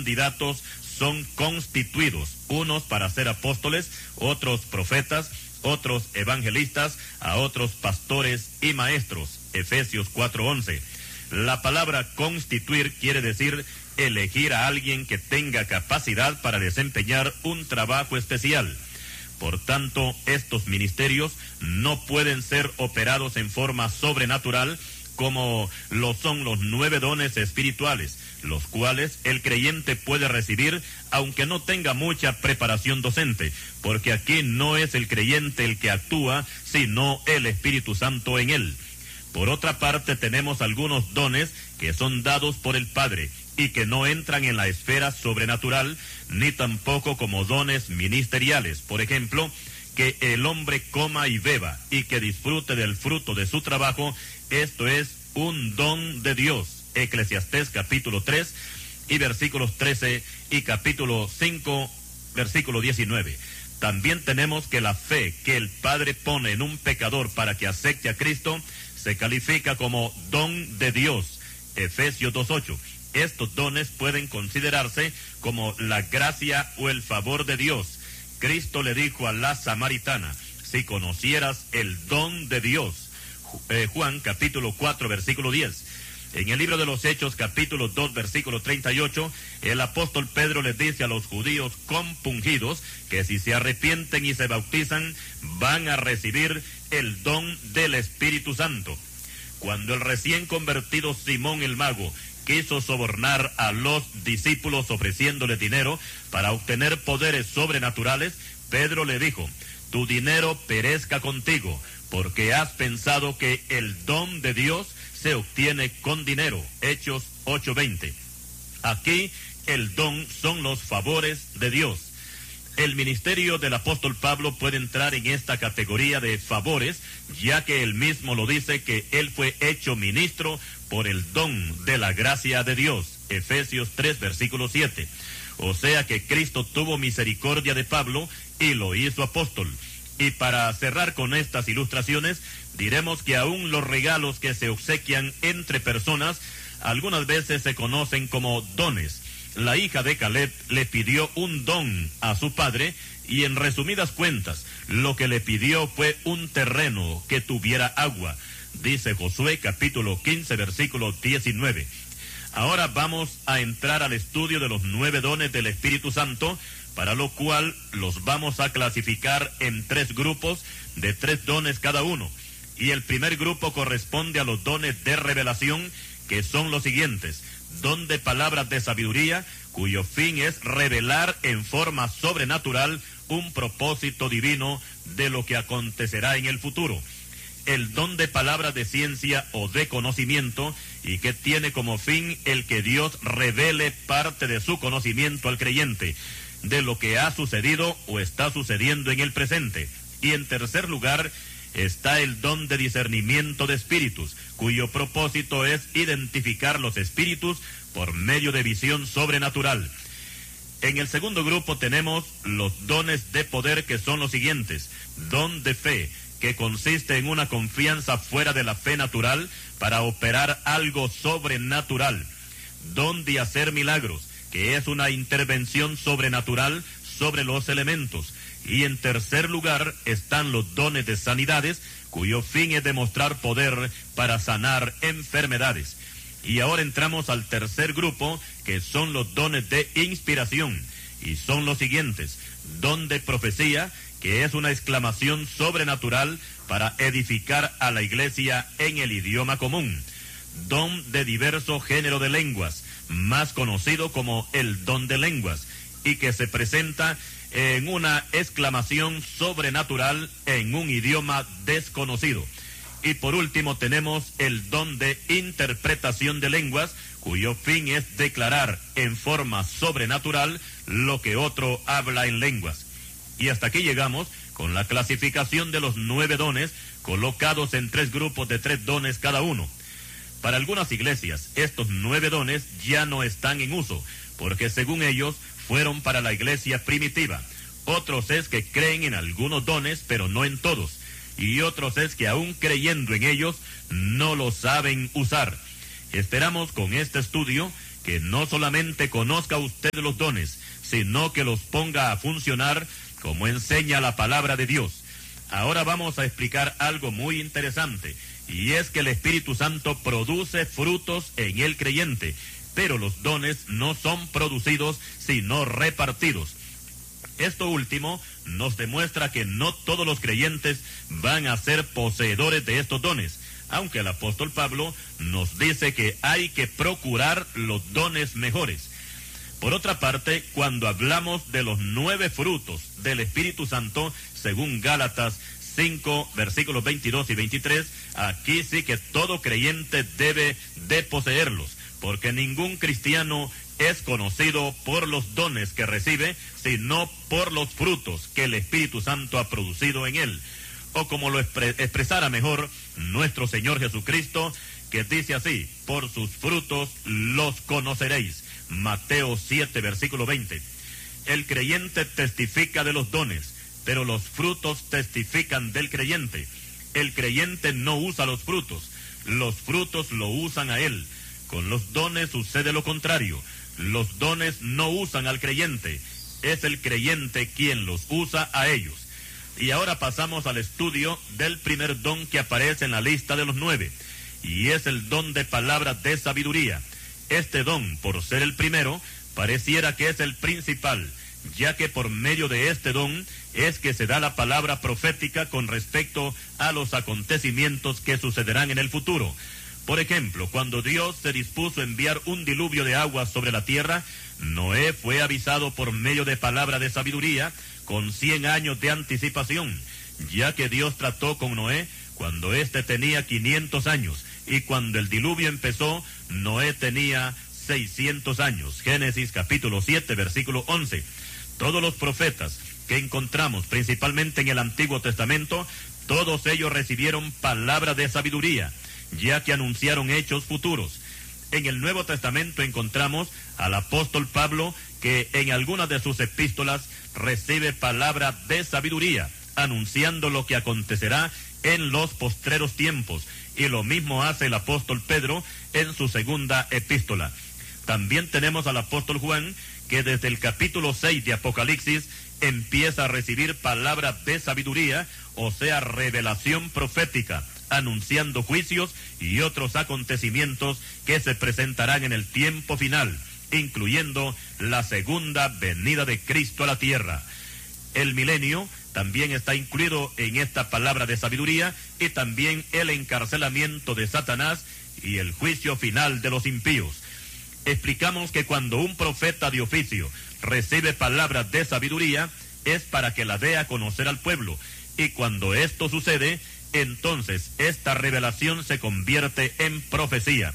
candidatos son constituidos, unos para ser apóstoles, otros profetas, otros evangelistas, a otros pastores y maestros. Efesios 4:11. La palabra constituir quiere decir elegir a alguien que tenga capacidad para desempeñar un trabajo especial. Por tanto, estos ministerios no pueden ser operados en forma sobrenatural como lo son los 9 dones espirituales, los cuales el creyente puede recibir aunque no tenga mucha preparación docente, porque aquí no es el creyente el que actúa, sino el Espíritu Santo en él. Por otra parte, tenemos algunos dones que son dados por el Padre y que no entran en la esfera sobrenatural, ni tampoco como dones ministeriales. Por ejemplo, que el hombre coma y beba y que disfrute del fruto de su trabajo, esto es un don de Dios. Eclesiastés capítulo 3 y versículos 13 y capítulo 5, versículo 19. También tenemos que la fe que el Padre pone en un pecador para que acepte a Cristo se califica como don de Dios. Efesios 2:8. Estos dones pueden considerarse como la gracia o el favor de Dios. Cristo le dijo a la samaritana, si conocieras el don de Dios. Juan capítulo 4 versículo 10. En el libro de los Hechos capítulo 2 versículo 38, el apóstol Pedro les dice a los judíos compungidos que si se arrepienten y se bautizan, van a recibir el don del Espíritu Santo. Cuando el recién convertido Simón el mago quiso sobornar a los discípulos ofreciéndole dinero para obtener poderes sobrenaturales, Pedro le dijo, tu dinero perezca contigo, porque has pensado que el don de Dios se obtiene con dinero. Hechos 8:20. Aquí el don son los favores de Dios. El ministerio del apóstol Pablo puede entrar en esta categoría de favores, ya que él mismo lo dice que él fue hecho ministro por el don de la gracia de Dios. Efesios 3 versículo 7. O sea que Cristo tuvo misericordia de Pablo y lo hizo apóstol. Y para cerrar con estas ilustraciones, diremos que aún los regalos que se obsequian entre personas, algunas veces se conocen como dones. La hija de Caleb le pidió un don a su padre y en resumidas cuentas, lo que le pidió fue un terreno que tuviera agua. Dice Josué capítulo 15 versículo 19. Ahora vamos a entrar al estudio de los 9 dones del Espíritu Santo, para lo cual los vamos a clasificar en 3 grupos de 3 dones cada uno. Y el primer grupo corresponde a los dones de revelación, que son los siguientes: don de palabras de sabiduría, cuyo fin es revelar en forma sobrenatural un propósito divino de lo que acontecerá en el futuro. El don de palabras de ciencia o de conocimiento, y que tiene como fin el que Dios revele parte de su conocimiento al creyente, de lo que ha sucedido o está sucediendo en el presente. Y en tercer lugar está el don de discernimiento de espíritus, cuyo propósito es identificar los espíritus por medio de visión sobrenatural. En el segundo grupo tenemos los dones de poder, que son los siguientes: don de fe, que consiste en una confianza fuera de la fe natural para operar algo sobrenatural. Don de hacer milagros, que es una intervención sobrenatural sobre los elementos. Y en tercer lugar están los dones de sanidades, cuyo fin es demostrar poder para sanar enfermedades. Y ahora entramos al tercer grupo, que son los dones de inspiración, y son los siguientes: don de profecía, que es una exclamación sobrenatural para edificar a la iglesia en el idioma común. Don de diverso género de lenguas, más conocido como el don de lenguas, y que se presenta en una exclamación sobrenatural en un idioma desconocido. Y por último tenemos el don de interpretación de lenguas, cuyo fin es declarar en forma sobrenatural lo que otro habla en lenguas. Y hasta aquí llegamos con la clasificación de los 9 dones, colocados en 3 grupos de 3 dones cada uno. Para algunas iglesias, estos 9 dones ya no están en uso, porque según ellos fueron para la iglesia primitiva. Otros es que creen en algunos dones, pero no en todos. Y otros es que aún creyendo en ellos, no los saben usar. Esperamos con este estudio que no solamente conozca usted los dones, sino que los ponga a funcionar como enseña la palabra de Dios. Ahora vamos a explicar algo muy interesante, y es que el Espíritu Santo produce frutos en el creyente, pero los dones no son producidos, sino repartidos. Esto último nos demuestra que no todos los creyentes van a ser poseedores de estos dones, aunque el apóstol Pablo nos dice que hay que procurar los dones mejores. Por otra parte, cuando hablamos de los 9 frutos del Espíritu Santo, según Gálatas 5, versículos 22 y 23, aquí sí que todo creyente debe de poseerlos, porque ningún cristiano es conocido por los dones que recibe, sino por los frutos que el Espíritu Santo ha producido en él. O como lo expresara mejor nuestro Señor Jesucristo, que dice así: por sus frutos los conoceréis. Mateo 7, versículo 20. El creyente testifica de los dones, pero los frutos testifican del creyente. El creyente no usa los frutos lo usan a él. Con los dones sucede lo contrario. Los dones no usan al creyente, es el creyente quien los usa a ellos. Y ahora pasamos al estudio del primer don que aparece en la lista de los 9, y es el don de palabra de sabiduría. Este don, por ser el primero, pareciera que es el principal, ya que por medio de este don es que se da la palabra profética con respecto a los acontecimientos que sucederán en el futuro. Por ejemplo, cuando Dios se dispuso a enviar un diluvio de agua sobre la tierra, Noé fue avisado por medio de palabra de sabiduría con 100 años de anticipación, ya que Dios trató con Noé cuando éste tenía 500 años, y cuando el diluvio empezó, Noé tenía 600 años. Génesis capítulo 7, versículo 11. Todos los profetas que encontramos, principalmente en el Antiguo Testamento, todos ellos recibieron palabra de sabiduría, ya que anunciaron hechos futuros. En el Nuevo Testamento encontramos al apóstol Pablo, que en algunas de sus epístolas recibe palabra de sabiduría, anunciando lo que acontecerá en los postreros tiempos, y lo mismo hace el apóstol Pedro en su segunda epístola. También tenemos al apóstol Juan, que desde el capítulo 6 de Apocalipsis empieza a recibir palabra de sabiduría, o sea, revelación profética, anunciando juicios y otros acontecimientos que se presentarán en el tiempo final, incluyendo la segunda venida de Cristo a la tierra. El milenio también está incluido en esta palabra de sabiduría, y también el encarcelamiento de Satanás y el juicio final de los impíos. Explicamos que cuando un profeta de oficio recibe palabra de sabiduría, es para que la dé a conocer al pueblo, y cuando esto sucede, entonces esta revelación se convierte en profecía.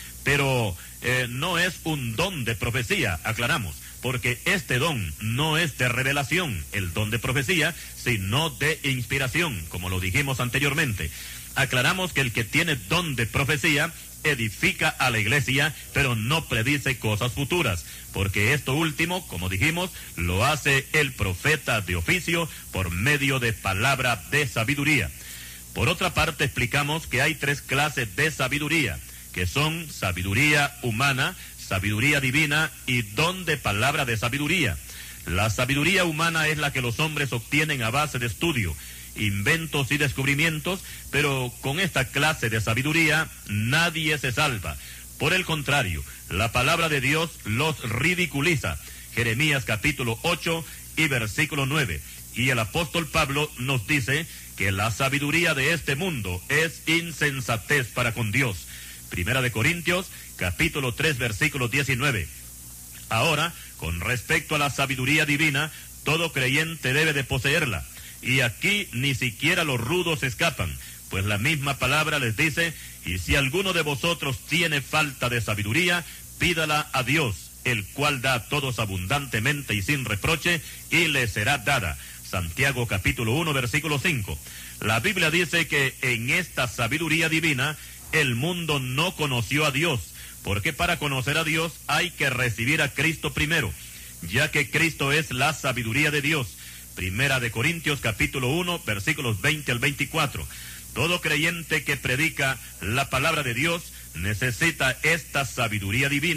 Pero no es un don de profecía, aclaramos, porque este don no es de revelación, el don de profecía, sino de inspiración, como lo dijimos anteriormente. Aclaramos que el que tiene don de profecía edifica a la iglesia, pero no predice cosas futuras, porque esto último, como dijimos, lo hace el profeta de oficio por medio de palabra de sabiduría. Por otra parte, explicamos que hay 3 clases de sabiduría, que son sabiduría humana, sabiduría divina y don de palabra de sabiduría. La sabiduría humana es la que los hombres obtienen a base de estudio, inventos y descubrimientos, pero con esta clase de sabiduría nadie se salva. Por el contrario, la palabra de Dios los ridiculiza. Jeremías capítulo 8 y versículo 9. Y el apóstol Pablo nos dice que la sabiduría de este mundo es insensatez para con Dios. Primera de Corintios capítulo 3 versículo 19. Ahora, con respecto a la sabiduría divina, todo creyente debe de poseerla. Y aquí ni siquiera los rudos escapan, pues la misma palabra les dice: y si alguno de vosotros tiene falta de sabiduría, pídala a Dios, el cual da a todos abundantemente y sin reproche, y le será dada. Santiago capítulo 1 versículo 5. La Biblia dice que en esta sabiduría divina el mundo no conoció a Dios, porque para conocer a Dios hay que recibir a Cristo primero, ya que Cristo es la sabiduría de Dios. Primera de Corintios capítulo 1 versículos 20 al 24. Todo creyente que predica la palabra de Dios necesita esta sabiduría divina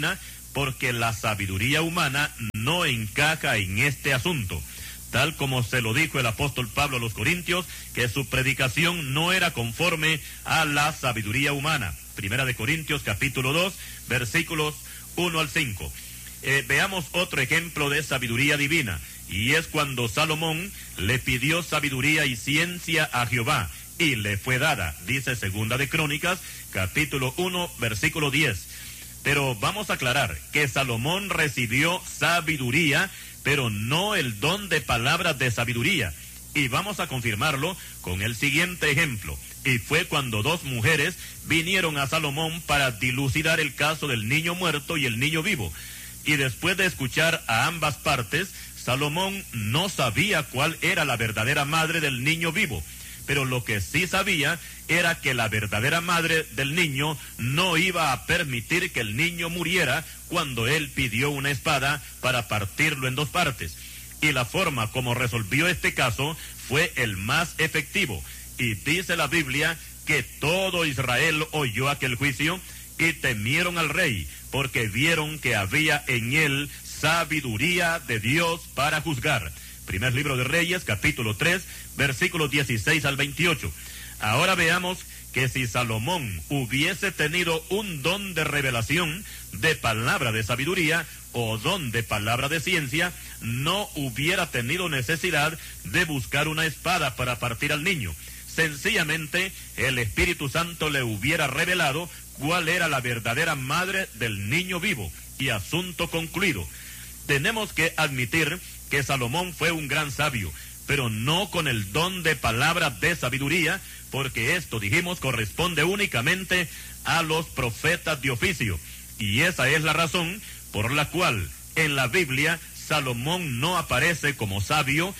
porque la sabiduría humana no encaja en este asunto. Tal como se lo dijo el apóstol Pablo a los Corintios, que su predicación no era conforme a la sabiduría humana. Primera de Corintios, capítulo 2, versículos 1 al 5. Veamos otro ejemplo de sabiduría divina, y es cuando Salomón le pidió sabiduría y ciencia a Jehová, y le fue dada, dice Segunda de Crónicas, capítulo 1, versículo 10. Pero vamos a aclarar que Salomón recibió sabiduría, pero no el don de palabras de sabiduría. Y vamos a confirmarlo con el siguiente ejemplo. Y fue cuando dos mujeres vinieron a Salomón para dilucidar el caso del niño muerto y el niño vivo. Y después de escuchar a ambas partes, Salomón no sabía cuál era la verdadera madre del niño vivo. Pero lo que sí sabía era que la verdadera madre del niño no iba a permitir que el niño muriera cuando él pidió una espada para partirlo en dos partes. Y la forma como resolvió este caso fue el más efectivo. Y dice la Biblia que todo Israel oyó aquel juicio y temieron al rey, porque vieron que había en él sabiduría de Dios para juzgar. Primer libro de Reyes, capítulo 3, versículos 16 al 28. Ahora veamos que si Salomón hubiese tenido un don de revelación, de palabra de sabiduría o don de palabra de ciencia, no hubiera tenido necesidad de buscar una espada para partir al niño. Sencillamente, el Espíritu Santo le hubiera revelado cuál era la verdadera madre del niño vivo, y asunto concluido. Tenemos que admitir que Salomón fue un gran sabio, pero no con el don de palabra de sabiduría, porque esto, dijimos, corresponde únicamente a los profetas de oficio. Y esa es la razón por la cual en la Biblia Salomón no aparece como sabio,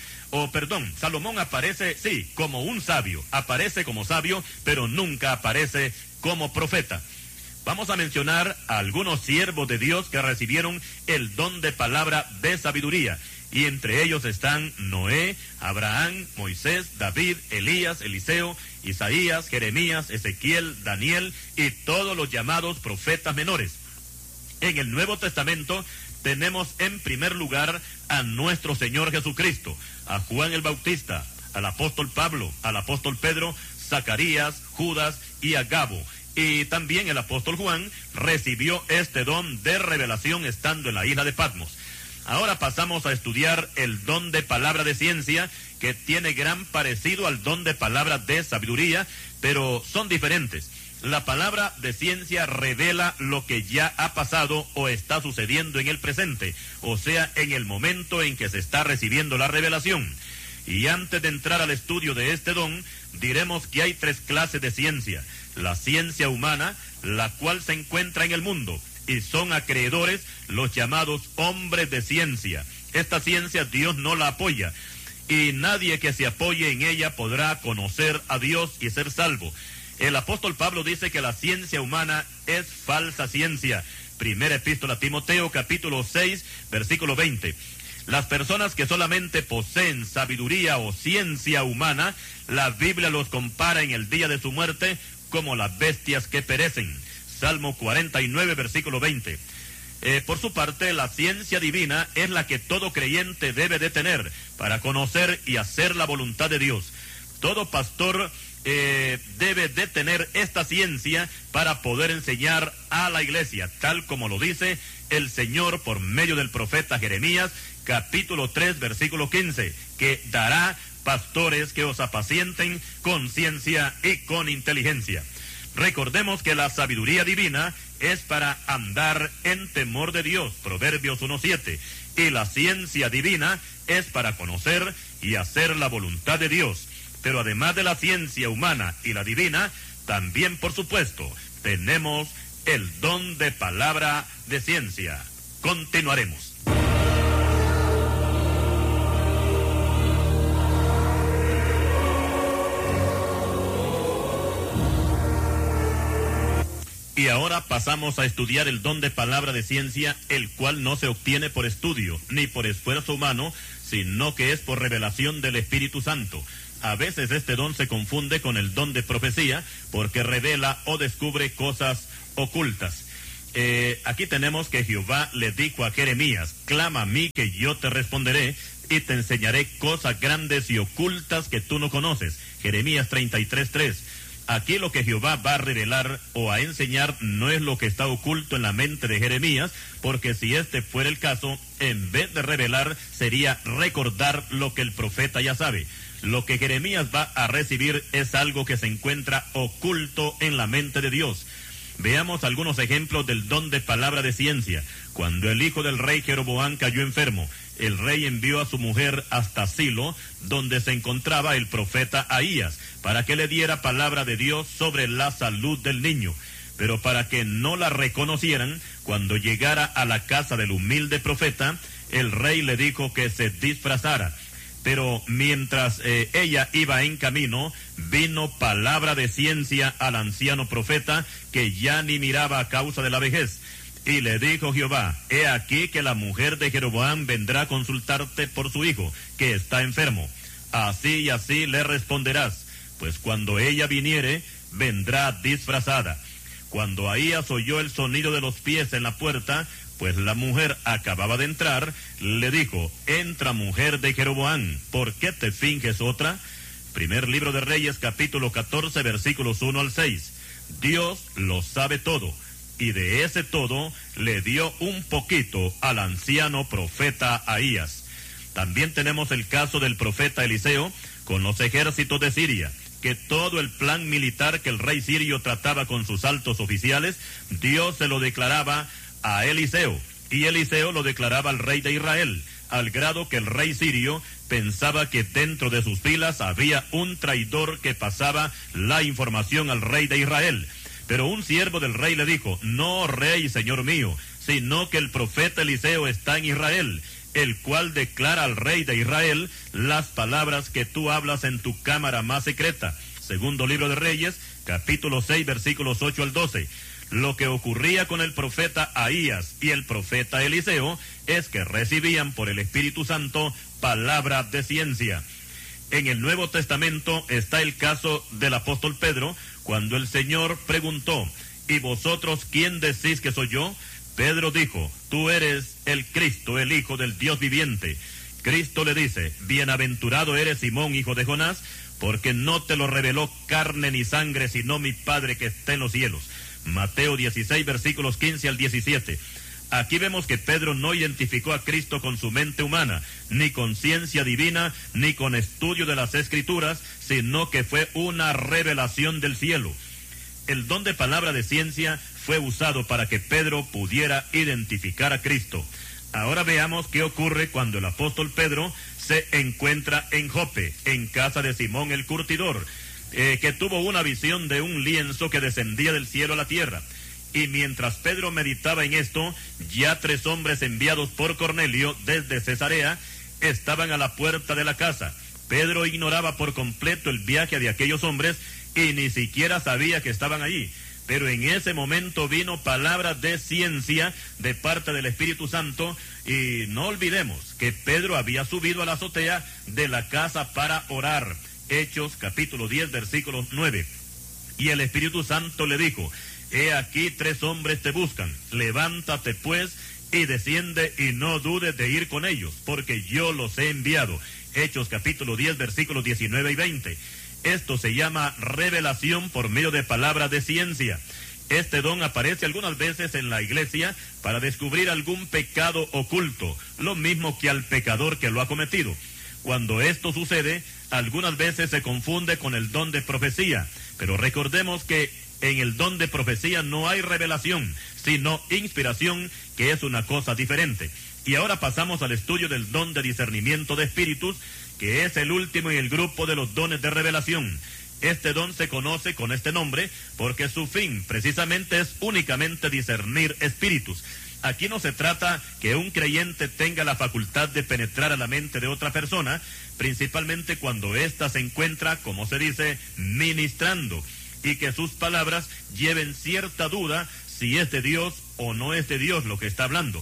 Salomón aparece, sí, como un sabio, aparece como sabio, pero nunca aparece como profeta. Vamos a mencionar a algunos siervos de Dios que recibieron el don de palabra de sabiduría. Y entre ellos están Noé, Abraham, Moisés, David, Elías, Eliseo, Isaías, Jeremías, Ezequiel, Daniel y todos los llamados profetas menores. En el Nuevo Testamento tenemos en primer lugar a nuestro Señor Jesucristo, a Juan el Bautista, al apóstol Pablo, al apóstol Pedro, Zacarías, Judas y Agabo. Y también el apóstol Juan recibió este don de revelación estando en la isla de Patmos. Ahora pasamos a estudiar el don de palabra de ciencia, que tiene gran parecido al don de palabra de sabiduría, pero son diferentes. La palabra de ciencia revela lo que ya ha pasado o está sucediendo en el presente, o sea, en el momento en que se está recibiendo la revelación. Y antes de entrar al estudio de este don, diremos que hay tres clases de ciencia. La ciencia humana, la cual se encuentra en el mundo, y son acreedores los llamados hombres de ciencia. Esta ciencia Dios no la apoya, y nadie que se apoye en ella podrá conocer a Dios y ser salvo. El apóstol Pablo dice que la ciencia humana es falsa ciencia. Primera epístola a Timoteo, capítulo 6, versículo 20. Las personas que solamente poseen sabiduría o ciencia humana, la Biblia los compara en el día de su muerte como las bestias que perecen. Salmo 49, versículo 20. Por su parte, la ciencia divina es la que todo creyente debe de tener para conocer y hacer la voluntad de Dios. Todo pastor debe de tener esta ciencia para poder enseñar a la iglesia, tal como lo dice el Señor por medio del profeta Jeremías, capítulo 3, versículo 15, que dará pastores que os apacienten con ciencia y con inteligencia. Recordemos que la sabiduría divina es para andar en temor de Dios, Proverbios 1:7, y la ciencia divina es para conocer y hacer la voluntad de Dios. Pero además de la ciencia humana y la divina, también, por supuesto, tenemos el don de palabra de ciencia. Continuaremos. Y ahora pasamos a estudiar el don de palabra de ciencia, el cual no se obtiene por estudio, ni por esfuerzo humano, sino que es por revelación del Espíritu Santo. A veces este don se confunde con el don de profecía, porque revela o descubre cosas ocultas. Aquí tenemos que Jehová le dijo a Jeremías: clama a mí que yo te responderé y te enseñaré cosas grandes y ocultas que tú no conoces. Jeremías 33:3. Aquí lo que Jehová va a revelar o a enseñar no es lo que está oculto en la mente de Jeremías, porque si este fuera el caso, en vez de revelar, sería recordar lo que el profeta ya sabe. Lo que Jeremías va a recibir es algo que se encuentra oculto en la mente de Dios. Veamos algunos ejemplos del don de palabra de ciencia. Cuando el hijo del rey Jeroboam cayó enfermo, el rey envió a su mujer hasta Silo, donde se encontraba el profeta Ahías, para que le diera palabra de Dios sobre la salud del niño. Pero para que no la reconocieran, cuando llegara a la casa del humilde profeta, el rey le dijo que se disfrazara. Pero mientras ella iba en camino, vino palabra de ciencia al anciano profeta, que ya ni miraba a causa de la vejez. Y le dijo Jehová: he aquí que la mujer de Jeroboam vendrá a consultarte por su hijo, que está enfermo. Así y así le responderás, pues cuando ella viniere, vendrá disfrazada. Cuando Ahías oyó el sonido de los pies en la puerta, pues la mujer acababa de entrar, le dijo: entra, mujer de Jeroboam, ¿por qué te finges otra? Primer libro de Reyes, capítulo 14, versículos 1 al 6. Dios lo sabe todo, y de ese todo le dio un poquito al anciano profeta Ahías. También tenemos el caso del profeta Eliseo con los ejércitos de Siria, que todo el plan militar que el rey sirio trataba con sus altos oficiales, Dios se lo declaraba a Eliseo, y Eliseo lo declaraba al rey de Israel, al grado que el rey sirio pensaba que dentro de sus filas había un traidor que pasaba la información al rey de Israel. Pero un siervo del rey le dijo: no, rey, señor mío, sino que el profeta Eliseo está en Israel, el cual declara al rey de Israel las palabras que tú hablas en tu cámara más secreta. Segundo libro de Reyes, capítulo 6, versículos 8 al 12. Lo que ocurría con el profeta Ahías y el profeta Eliseo es que recibían por el Espíritu Santo palabra de ciencia. En el Nuevo Testamento está el caso del apóstol Pedro, cuando el Señor preguntó: ¿y vosotros quién decís que soy yo? Pedro dijo: tú eres el Cristo, el Hijo del Dios viviente. Cristo le dice: bienaventurado eres, Simón, hijo de Jonás, porque no te lo reveló carne ni sangre, sino mi Padre que está en los cielos. Mateo 16, versículos 15 al 17. Aquí vemos que Pedro no identificó a Cristo con su mente humana, ni con ciencia divina, ni con estudio de las Escrituras, sino que fue una revelación del cielo. El don de palabra de ciencia fue usado para que Pedro pudiera identificar a Cristo. Ahora veamos qué ocurre cuando el apóstol Pedro se encuentra en Jope, en casa de Simón el curtidor, que tuvo una visión de un lienzo que descendía del cielo a la tierra. Y mientras Pedro meditaba en esto, ya 3 hombres enviados por Cornelio desde Cesarea estaban a la puerta de la casa. Pedro ignoraba por completo el viaje de aquellos hombres y ni siquiera sabía que estaban allí. Pero en ese momento vino palabra de ciencia de parte del Espíritu Santo, y no olvidemos que Pedro había subido a la azotea de la casa para orar. Hechos capítulo 10, versículo 9. Y el Espíritu Santo le dijo: he aquí 3 hombres te buscan, levántate pues y desciende y no dudes de ir con ellos, porque yo los he enviado. Hechos capítulo 10, versículos 19 y 20. Esto se llama revelación por medio de palabras de ciencia. Este don aparece algunas veces en la iglesia para descubrir algún pecado oculto, lo mismo que al pecador que lo ha cometido. Cuando esto sucede, algunas veces se confunde con el don de profecía, pero recordemos que en el don de profecía no hay revelación, sino inspiración, que es una cosa diferente. Y ahora pasamos al estudio del don de discernimiento de espíritus, que es el último en el grupo de los dones de revelación. Este don se conoce con este nombre porque su fin precisamente es únicamente discernir espíritus. Aquí no se trata que un creyente tenga la facultad de penetrar a la mente de otra persona, principalmente cuando ésta se encuentra, como se dice, ministrando, y que sus palabras lleven cierta duda si es de Dios o no es de Dios lo que está hablando.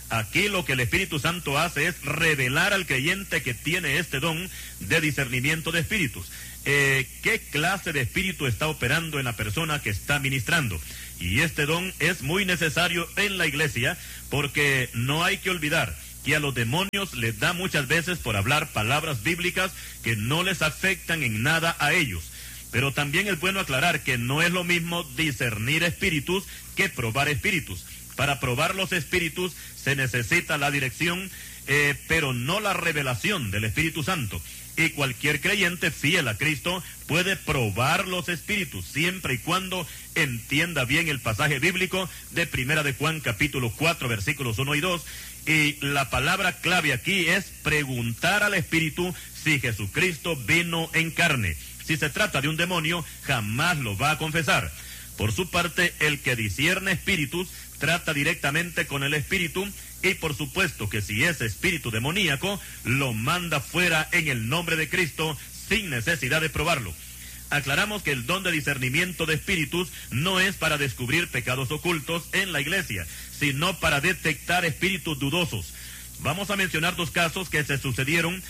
Aquí lo que el Espíritu Santo hace es revelar al creyente que tiene este don de discernimiento de espíritus. ¿Qué clase de espíritu está operando en la persona que está ministrando? Y este don es muy necesario en la iglesia, porque no hay que olvidar que a los demonios les da muchas veces por hablar palabras bíblicas que no les afectan en nada a ellos. Pero también es bueno aclarar que no es lo mismo discernir espíritus que probar espíritus. Para probar los espíritus se necesita la dirección, pero no la revelación del Espíritu Santo. Y cualquier creyente fiel a Cristo puede probar los espíritus, siempre y cuando entienda bien el pasaje bíblico de 1 de Juan capítulo 4 versículos 1 y 2. Y la palabra clave aquí es preguntar al espíritu si Jesucristo vino en carne. Si se trata de un demonio, jamás lo va a confesar. Por su parte, el que discierne espíritus trata directamente con el espíritu, y por supuesto que si es espíritu demoníaco, lo manda fuera en el nombre de Cristo sin necesidad de probarlo. Aclaramos que el don de discernimiento de espíritus no es para descubrir pecados ocultos en la iglesia, sino para detectar espíritus dudosos. Vamos a mencionar dos casos que le sucedieron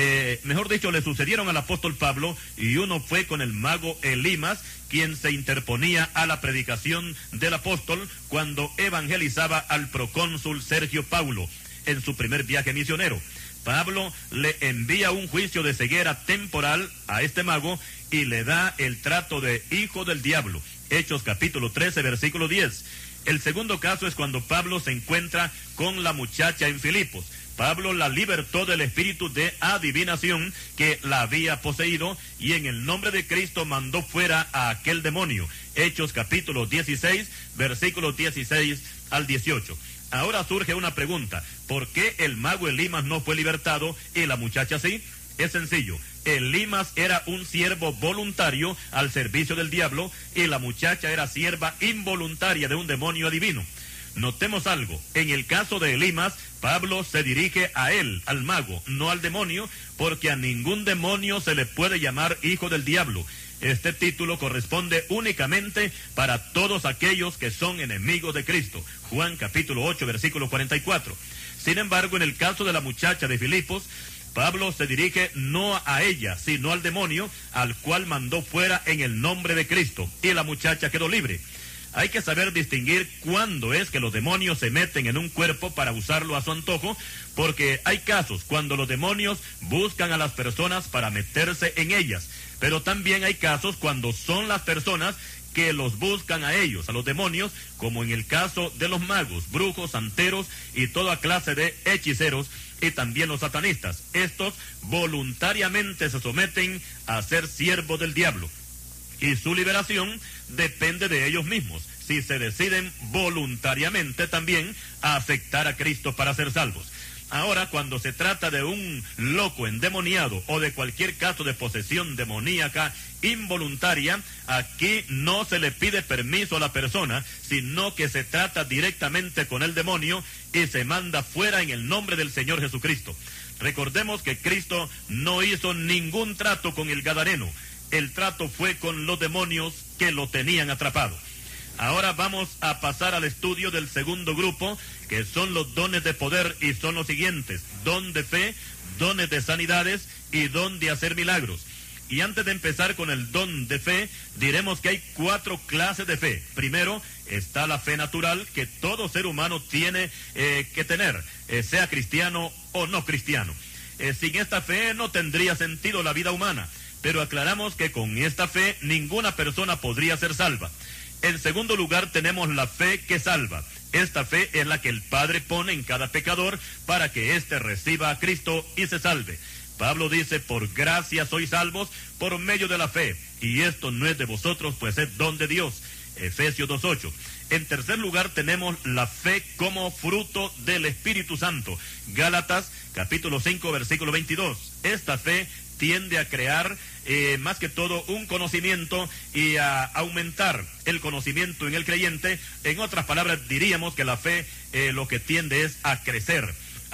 al apóstol Pablo, y uno fue con el mago Elimas, quien se interponía a la predicación del apóstol cuando evangelizaba al procónsul Sergio Paulo en su primer viaje misionero. Pablo le envía un juicio de ceguera temporal a este mago y le da el trato de hijo del diablo. Hechos capítulo 13, versículo 10. El segundo caso es cuando Pablo se encuentra con la muchacha en Filipos. Pablo la libertó del espíritu de adivinación que la había poseído, y en el nombre de Cristo mandó fuera a aquel demonio. Hechos capítulo 16, versículos 16 al 18. Ahora surge una pregunta: ¿por qué el mago Elimas no fue libertado y la muchacha sí? Es sencillo. Elimas era un siervo voluntario al servicio del diablo, y la muchacha era sierva involuntaria de un demonio adivino. Notemos algo: en el caso de Elimas, Pablo se dirige a él, al mago, no al demonio, porque a ningún demonio se le puede llamar hijo del diablo. Este título corresponde únicamente para todos aquellos que son enemigos de Cristo. Juan capítulo 8, versículo 44. Sin embargo, en el caso de la muchacha de Filipos, Pablo se dirige no a ella, sino al demonio, al cual mandó fuera en el nombre de Cristo, y la muchacha quedó libre. Hay que saber distinguir cuándo es que los demonios se meten en un cuerpo para usarlo a su antojo, porque hay casos cuando los demonios buscan a las personas para meterse en ellas, pero también hay casos cuando son las personas que los buscan a ellos, a los demonios, como en el caso de los magos, brujos, santeros y toda clase de hechiceros, y también los satanistas. Estos voluntariamente se someten a ser siervos del diablo, y su liberación depende de ellos mismos, si se deciden voluntariamente también a aceptar a Cristo para ser salvos. Ahora, cuando se trata de un loco endemoniado o de cualquier caso de posesión demoníaca involuntaria, aquí no se le pide permiso a la persona, sino que se trata directamente con el demonio y se manda fuera en el nombre del Señor Jesucristo. Recordemos que Cristo no hizo ningún trato con el gadareno. El trato fue con los demonios que lo tenían atrapado. Ahora vamos a pasar al estudio del segundo grupo, que son los dones de poder, y son los siguientes: don de fe, dones de sanidades y don de hacer milagros. Y antes de empezar con el don de fe, diremos que hay 4 clases de fe. Primero está la fe natural, que todo ser humano tiene que tener, sea cristiano o no cristiano. Sin esta fe no tendría sentido la vida humana, pero aclaramos que con esta fe ninguna persona podría ser salva. En segundo lugar tenemos la fe que salva. Esta fe es la que el Padre pone en cada pecador para que éste reciba a Cristo y se salve. Pablo dice: por gracia sois salvos por medio de la fe, y esto no es de vosotros, pues es don de Dios. Efesios 2:8. En tercer lugar tenemos la fe como fruto del Espíritu Santo. Gálatas capítulo 5 versículo 22. Esta fe tiende a crear más que todo un conocimiento y a aumentar el conocimiento en el creyente. En otras palabras, diríamos que la fe lo que tiende es a crecer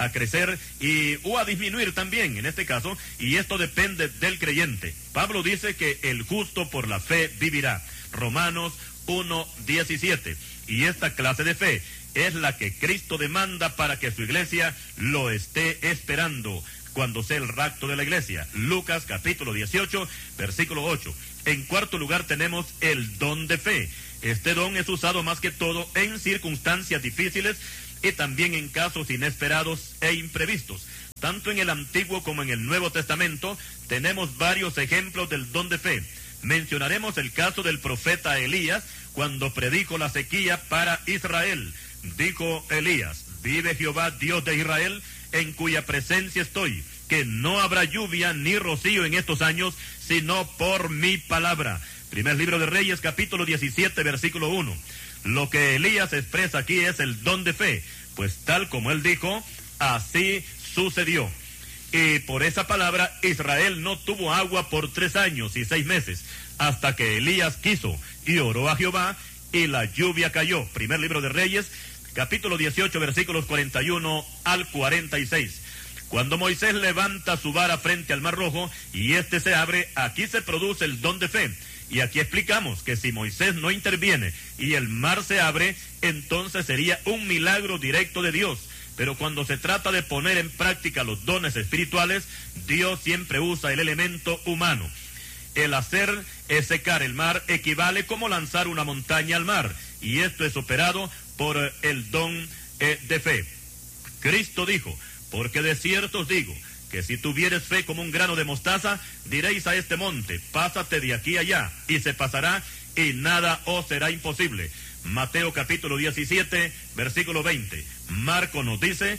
o a disminuir también en este caso, y esto depende del creyente. Pablo dice que el justo por la fe vivirá. Romanos 1:17. Y esta clase de fe es la que Cristo demanda para que su iglesia lo esté esperando cuando sea el rapto de la iglesia. Lucas capítulo 18, versículo 8. En cuarto lugar tenemos el don de fe. Este don es usado más que todo en circunstancias difíciles y también en casos inesperados e imprevistos. Tanto en el Antiguo como en el Nuevo Testamento tenemos varios ejemplos del don de fe. Mencionaremos el caso del profeta Elías cuando predijo la sequía para Israel. Dijo Elías: vive Jehová Dios de Israel, en cuya presencia estoy, que no habrá lluvia ni rocío en estos años, sino por mi palabra. Primer libro de Reyes, capítulo 17, versículo 1. Lo que Elías expresa aquí es el don de fe, pues tal como él dijo, así sucedió. Y por esa palabra Israel no tuvo agua por 3 años y 6 meses, hasta que Elías quiso y oró a Jehová, y la lluvia cayó. Primer libro de Reyes, capítulo 18, versículos 41 al 46. Cuando Moisés levanta su vara frente al Mar Rojo y éste se abre, aquí se produce el don de fe. Y aquí explicamos que si Moisés no interviene y el mar se abre, entonces sería un milagro directo de Dios. Pero cuando se trata de poner en práctica los dones espirituales, Dios siempre usa el elemento humano. El hacer secar el mar equivale como lanzar una montaña al mar, y esto es operado por el don de fe. Cristo dijo: porque de cierto os digo, que si tuvieres fe como un grano de mostaza, diréis a este monte: pásate de aquí allá, y se pasará, y nada os será imposible. Mateo capítulo 17, versículo 20. Marcos nos dice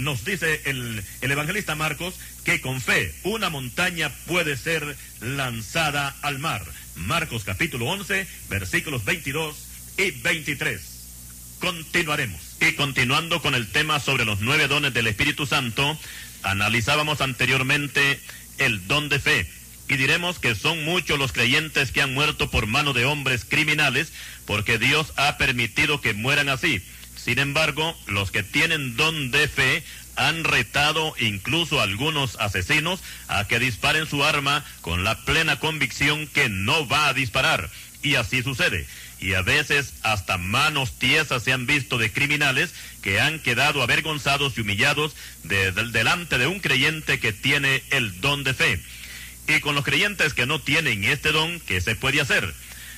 el evangelista Marcos, que con fe una montaña puede ser lanzada al mar. Marcos capítulo 11, versículos 22 y 23. Continuaremos. Y continuando con el tema sobre los 9 dones del Espíritu Santo, analizábamos anteriormente el don de fe, y diremos que son muchos los creyentes que han muerto por mano de hombres criminales, porque Dios ha permitido que mueran así. Sin embargo, los que tienen don de fe han retado incluso a algunos asesinos a que disparen su arma con la plena convicción que no va a disparar, y así sucede. Y a veces hasta manos tiesas se han visto de criminales que han quedado avergonzados y humillados delante de un creyente que tiene el don de fe. Y con los creyentes que no tienen este don, ¿qué se puede hacer?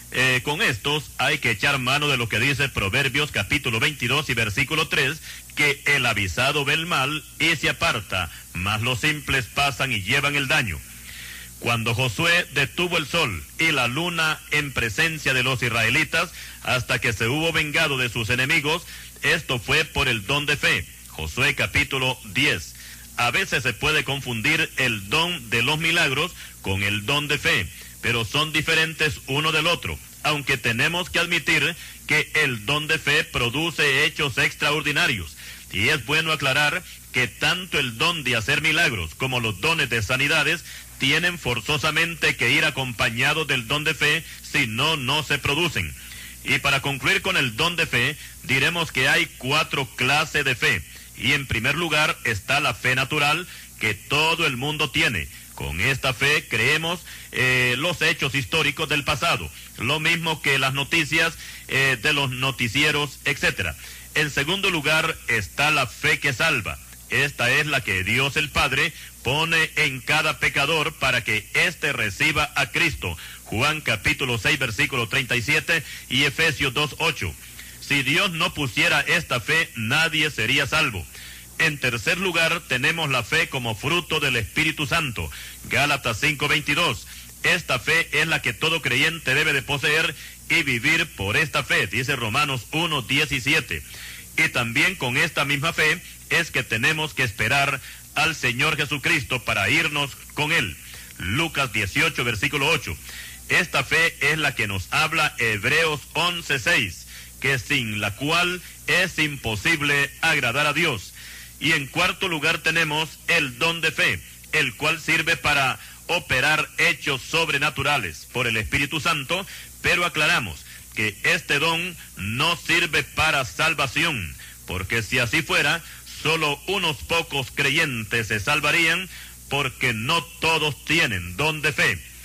Con estos hay que echar mano de lo que dice Proverbios capítulo 22 y versículo 3, que el avisado ve el mal y se aparta, mas los simples pasan y llevan el daño. Cuando Josué detuvo el sol y la luna en presencia de los israelitas hasta que se hubo vengado de sus enemigos, esto fue por el don de fe. Josué capítulo 10. A veces se puede confundir el don de los milagros con el don de fe, pero son diferentes uno del otro, aunque tenemos que admitir que el don de fe produce hechos extraordinarios. Y es bueno aclarar que tanto el don de hacer milagros como los dones de sanidades tienen forzosamente que ir acompañados del don de fe, si no, no se producen. Y para concluir con el don de fe, diremos que hay 4 clases de fe. Y en primer lugar está la fe natural, que todo el mundo tiene. Con esta fe creemos los hechos históricos del pasado, lo mismo que las noticias de los noticieros, etc. En segundo lugar está la fe que salva. Esta es la que Dios el Padre pone en cada pecador para que éste reciba a Cristo. Juan capítulo 6, versículo 37 y Efesios 2, 8. Si Dios no pusiera esta fe, nadie sería salvo. En tercer lugar, tenemos la fe como fruto del Espíritu Santo. Gálatas 5, 22. Esta fe es la que todo creyente debe de poseer y vivir por esta fe, dice Romanos 1, 17. Y también con esta misma fe es que tenemos que esperar al Señor Jesucristo para irnos con Él. Lucas 18, versículo 8. Esta fe es la que nos habla Hebreos 11, 6, que sin la cual es imposible agradar a Dios. Y en cuarto lugar tenemos el don de fe, el cual sirve para operar hechos sobrenaturales por el Espíritu Santo, pero aclaramos que este don no sirve para salvación, porque si así fuera, solo unos pocos creyentes se salvarían, porque no todos tienen don de fe.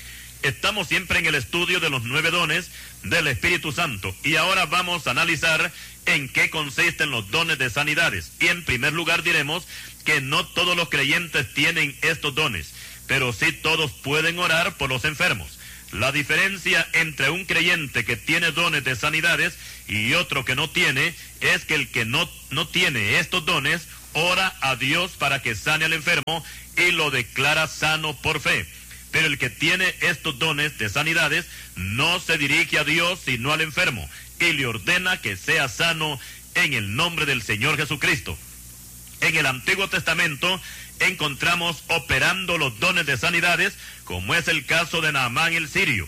Estamos siempre en el estudio de los 9 dones del Espíritu Santo y ahora vamos a analizar en qué consisten los dones de sanidades. Y en primer lugar diremos que no todos los creyentes tienen estos dones, pero sí todos pueden orar por los enfermos. La diferencia entre un creyente que tiene dones de sanidades y otro que no tiene es que el que no tiene estos dones ora a Dios para que sane al enfermo y lo declara sano por fe. Pero el que tiene estos dones de sanidades no se dirige a Dios sino al enfermo y le ordena que sea sano en el nombre del Señor Jesucristo. En el Antiguo Testamento encontramos operando los dones de sanidades, como es el caso de Naamán el sirio.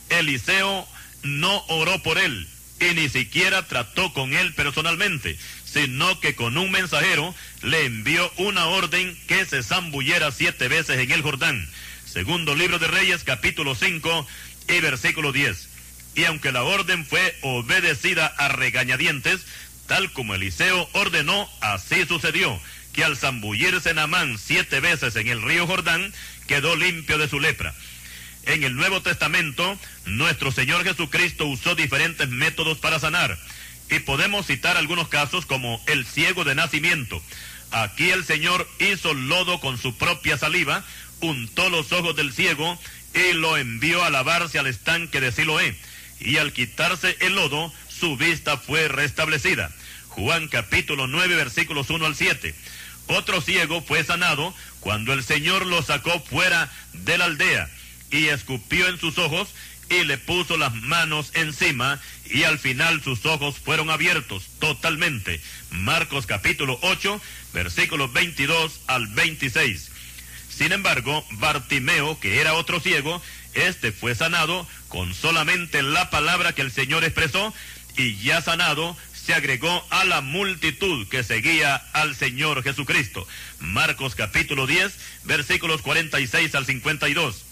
Eliseo no oró por él y ni siquiera trató con él personalmente, sino que con un mensajero le envió una orden que se zambullera 7 veces en el Jordán. Segundo libro de Reyes, capítulo 5 y versículo 10. Y aunque la orden fue obedecida a regañadientes, tal como Eliseo ordenó, así sucedió, que al zambullirse Naamán 7 veces en el río Jordán, quedó limpio de su lepra. En el Nuevo Testamento, nuestro Señor Jesucristo usó diferentes métodos para sanar, y podemos citar algunos casos como el ciego de nacimiento. Aquí el Señor hizo lodo con su propia saliva, untó los ojos del ciego y lo envió a lavarse al estanque de Siloé, y al quitarse el lodo, su vista fue restablecida. Juan capítulo 9 versículos 1 al 7. Otro ciego fue sanado cuando el Señor lo sacó fuera de la aldea y escupió en sus ojos y le puso las manos encima y al final sus ojos fueron abiertos totalmente. Marcos capítulo 8 versículos 22 al 26. Sin embargo, Bartimeo, que era otro ciego, este fue sanado con solamente la palabra que el Señor expresó, y ya sanado se agregó a la multitud que seguía al Señor Jesucristo. Marcos capítulo 10, versículos 46 al 52.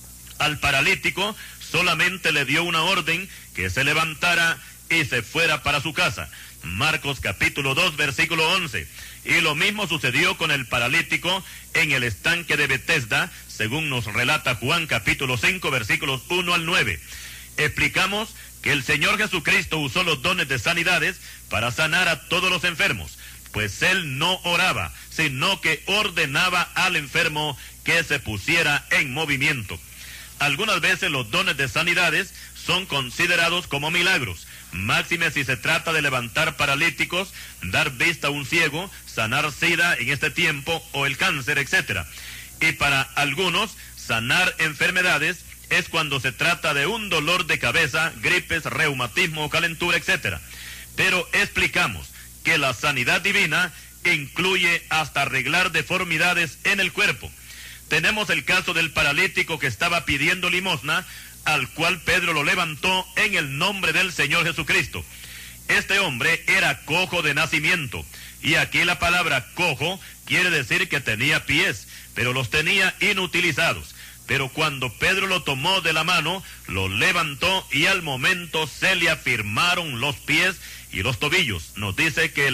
Al paralítico solamente le dio una orden, que se levantara y se fuera para su casa. Marcos capítulo 2, versículo 11. Y lo mismo sucedió con el paralítico en el estanque de Betesda, según nos relata Juan capítulo 5, versículos 1 al 9. Explicamos que el Señor Jesucristo usó los dones de sanidades para sanar a todos los enfermos, pues Él no oraba, sino que ordenaba al enfermo que se pusiera en movimiento. Algunas veces los dones de sanidades son considerados como milagros, máxime si se trata de levantar paralíticos, dar vista a un ciego, sanar sida en este tiempo o el cáncer, etc. Y para algunos, sanar enfermedades es cuando se trata de un dolor de cabeza, gripes, reumatismo o calentura, etc. Pero explicamos que la sanidad divina incluye hasta arreglar deformidades en el cuerpo. Tenemos el caso del paralítico que estaba pidiendo limosna, al cual Pedro lo levantó en el nombre del Señor Jesucristo. Este hombre era cojo de nacimiento, y aquí la palabra cojo quiere decir que tenía pies, pero los tenía inutilizados. Pero cuando Pedro lo tomó de la mano, lo levantó y al momento se le afirmaron los pies y los tobillos. Nos dice que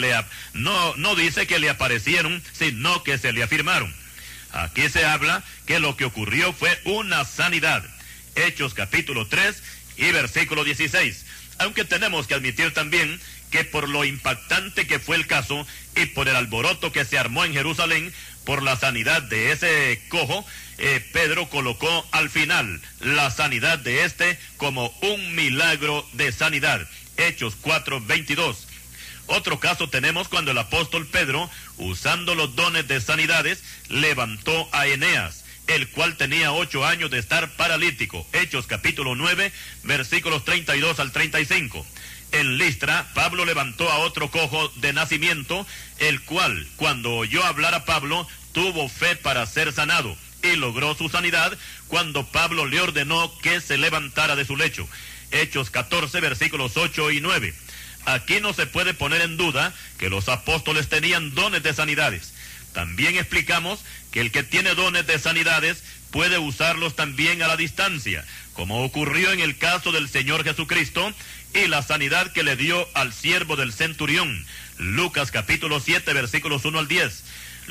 no dice que le aparecieron, sino que se le afirmaron. Aquí se habla que lo que ocurrió fue una sanidad. Hechos capítulo 3 y versículo 16. Aunque tenemos que admitir también que por lo impactante que fue el caso y por el alboroto que se armó en Jerusalén por la sanidad de ese cojo, Pedro colocó al final la sanidad de este como un milagro de sanidad. Hechos 4:22. Otro caso tenemos cuando el apóstol Pedro, usando los dones de sanidades, levantó a Eneas, el cual tenía 8 años de estar paralítico. Hechos capítulo 9, versículos 32 al 35. En Listra, Pablo levantó a otro cojo de nacimiento, el cual, cuando oyó hablar a Pablo, tuvo fe para ser sanado, y logró su sanidad cuando Pablo le ordenó que se levantara de su lecho. Hechos 14, versículos 8 y 9. Aquí no se puede poner en duda que los apóstoles tenían dones de sanidades. También explicamos que el que tiene dones de sanidades puede usarlos también a la distancia, como ocurrió en el caso del Señor Jesucristo y la sanidad que le dio al siervo del centurión. Lucas capítulo 7, versículos 1 al 10.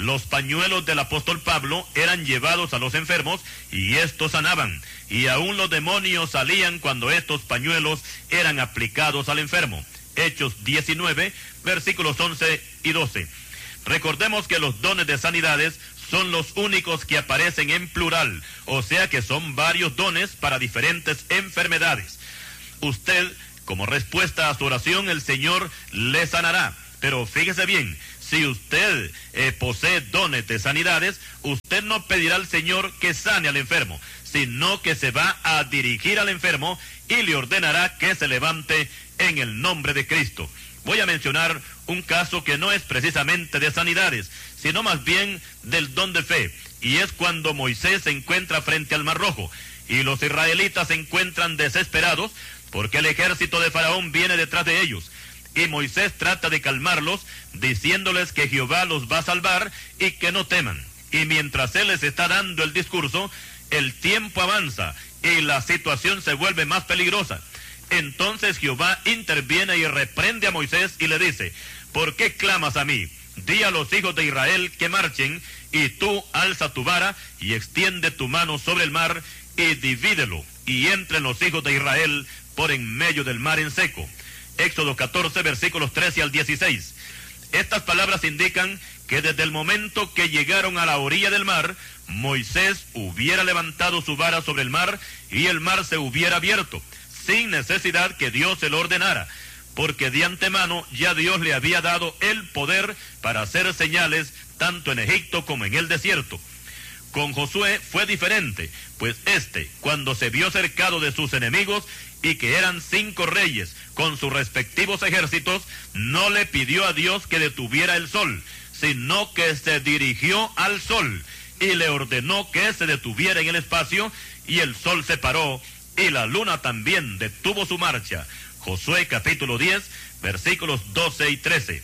los pañuelos del apóstol Pablo eran llevados a los enfermos y estos sanaban, y aún los demonios salían cuando estos pañuelos eran aplicados al enfermo. Hechos 19, versículos 11 y 12. Recordemos que los dones de sanidades son los únicos que aparecen en plural, o sea que son varios dones para diferentes enfermedades. Usted, como respuesta a su oración, el Señor le sanará. Pero fíjese bien, si usted posee dones de sanidades, usted no pedirá al Señor que sane al enfermo, sino que se va a dirigir al enfermo y le ordenará que se levante en el nombre de Cristo. Voy a mencionar un caso que no es precisamente de sanidades, sino más bien del don de fe, y es cuando Moisés se encuentra frente al Mar Rojo, y los israelitas se encuentran desesperados, porque el ejército de Faraón viene detrás de ellos, y Moisés trata de calmarlos, diciéndoles que Jehová los va a salvar, y que no teman. Y mientras él les está dando el discurso, el tiempo avanza, y la situación se vuelve más peligrosa. Entonces Jehová interviene y reprende a Moisés y le dice: ¿por qué clamas a mí? Di a los hijos de Israel que marchen, y tú alza tu vara y extiende tu mano sobre el mar y divídelo, y entren los hijos de Israel por en medio del mar en seco. Éxodo 14, versículos 13 al 16. Estas palabras indican que desde el momento que llegaron a la orilla del mar, Moisés hubiera levantado su vara sobre el mar y el mar se hubiera abierto, sin necesidad que Dios se lo ordenara, porque de antemano ya Dios le había dado el poder para hacer señales tanto en Egipto como en el desierto. Con Josué fue diferente, pues cuando se vio cercado de sus enemigos y que eran 5 reyes con sus respectivos ejércitos, no le pidió a Dios que detuviera el sol, sino que se dirigió al sol y le ordenó que se detuviera en el espacio, y el sol se paró y la luna también detuvo su marcha. Josué capítulo 10, versículos 12 y 13.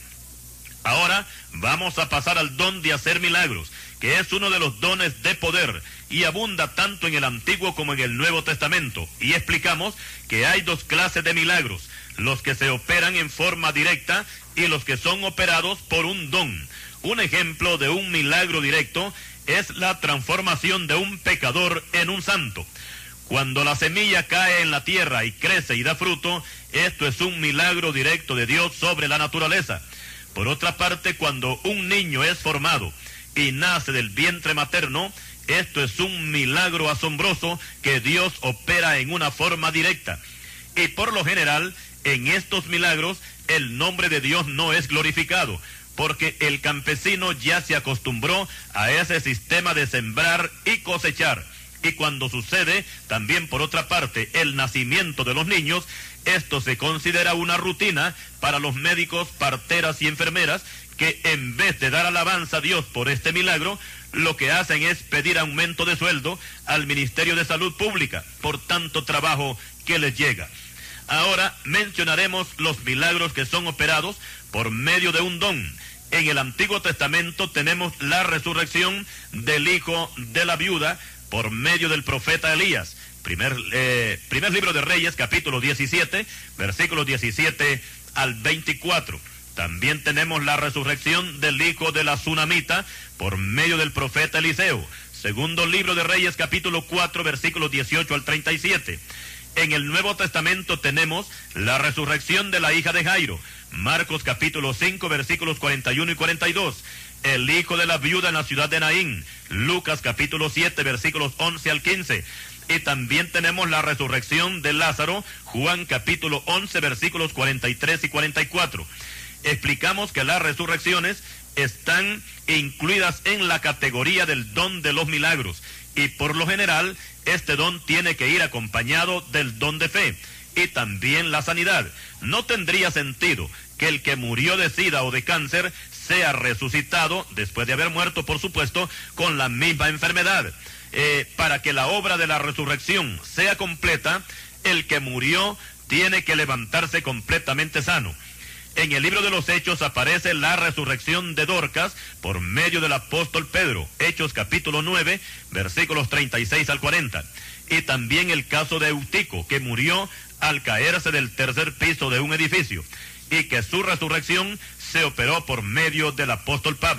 Ahora vamos a pasar al don de hacer milagros, que es uno de los dones de poder y abunda tanto en el Antiguo como en el Nuevo Testamento. Y explicamos que hay 2 clases de milagros: los que se operan en forma directa y los que son operados por un don. Un ejemplo de un milagro directo es la transformación de un pecador en un santo. Cuando la semilla cae en la tierra y crece y da fruto, esto es un milagro directo de Dios sobre la naturaleza. Por otra parte, cuando un niño es formado y nace del vientre materno, esto es un milagro asombroso que Dios opera en una forma directa. Y por lo general, en estos milagros, el nombre de Dios no es glorificado, porque el campesino ya se acostumbró a ese sistema de sembrar y cosechar. Y cuando sucede, también por otra parte, el nacimiento de los niños, esto se considera una rutina para los médicos, parteras y enfermeras, que en vez de dar alabanza a Dios por este milagro, lo que hacen es pedir aumento de sueldo al Ministerio de Salud Pública por tanto trabajo que les llega. Ahora mencionaremos los milagros que son operados por medio de un don. En el Antiguo Testamento tenemos la resurrección del hijo de la viuda por medio del profeta Elías. Primer libro de Reyes, capítulo 17, versículos 17 al 24. También tenemos la resurrección del hijo de la Sunamita por medio del profeta Eliseo. Segundo libro de Reyes, capítulo 4, versículos 18 al 37. En el Nuevo Testamento tenemos la resurrección de la hija de Jairo. Marcos capítulo 5, versículos 41 y 42. El hijo de la viuda en la ciudad de Naín. Lucas capítulo 7, versículos 11 al 15. Y también tenemos la resurrección de Lázaro. Juan capítulo 11, versículos 43 y 44. Explicamos que las resurrecciones están incluidas en la categoría del don de los milagros. Y por lo general, este don tiene que ir acompañado del don de fe y también la sanidad. No tendría sentido que el que murió de SIDA o de cáncer sea resucitado, después de haber muerto, por supuesto, con la misma enfermedad. Para que la obra de la resurrección sea completa, el que murió tiene que levantarse completamente sano. En el libro de los Hechos aparece la resurrección de Dorcas por medio del apóstol Pedro. Hechos capítulo 9, versículos 36 al 40. Y también el caso de Eutico, que murió al caerse del 3er piso de un edificio, y que su resurrección se operó por medio del apóstol Pablo.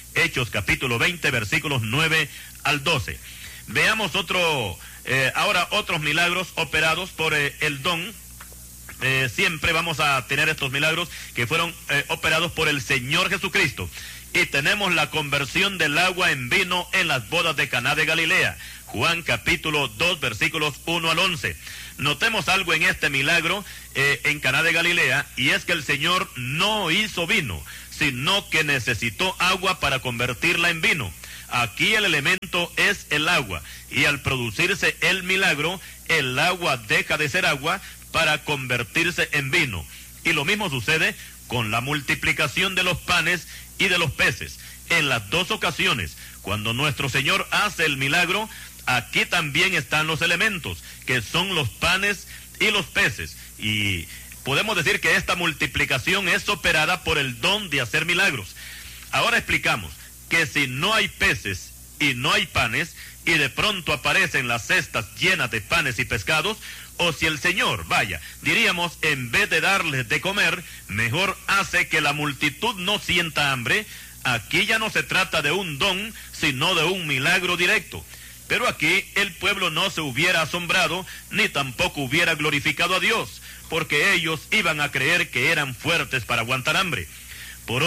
Hechos capítulo 20, versículos 9 al 12. Veamos ahora otros milagros operados por el don. Siempre vamos a tener estos milagros que fueron operados por el Señor Jesucristo. Y tenemos la conversión del agua en vino en las bodas de Caná de Galilea. Juan capítulo 2, versículos 1 al 11. Notemos algo en este milagro en Caná de Galilea, y es que el Señor no hizo vino, sino que necesitó agua para convertirla en vino. Aquí el elemento es el agua, y al producirse el milagro, el agua deja de ser agua para convertirse en vino. Y lo mismo sucede con la multiplicación de los panes y de los peces. En las dos ocasiones, cuando nuestro Señor hace el milagro, aquí también están los elementos, que son los panes y los peces. Y podemos decir que esta multiplicación es operada por el don de hacer milagros. Ahora explicamos que si no hay peces y no hay panes, y de pronto aparecen las cestas llenas de panes y pescados, o si el Señor, diríamos, en vez de darles de comer, mejor hace que la multitud no sienta hambre, aquí ya no se trata de un don, sino de un milagro directo. Pero aquí el pueblo no se hubiera asombrado, ni tampoco hubiera glorificado a Dios, porque ellos iban a creer que eran fuertes para aguantar hambre. Por